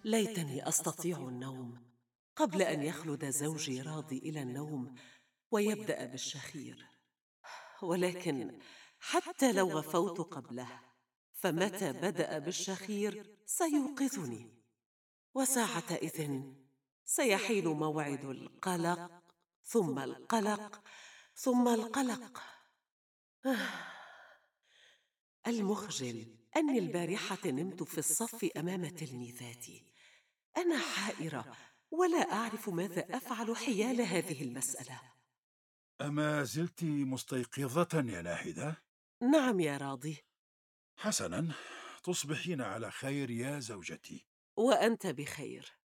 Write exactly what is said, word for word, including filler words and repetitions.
ليتني أستطيع النوم قبل أن يخلد زوجي راضي إلى النوم ويبدأ بالشخير، ولكن حتى لو غفوت قبله فمتى بدأ بالشخير سيوقظني، وساعتئذ سيحين موعد القلق ثم القلق ثم القلق. آه، المخجل أني البارحة نمت في الصف أمام تلميذاتي. أنا حائرة ولا أعرف ماذا أفعل حيال هذه المسألة. أما زلت مستيقظة يا ناهدة؟ نعم يا راضي. حسنا، تصبحين على خير يا زوجتي. وأنت بخير.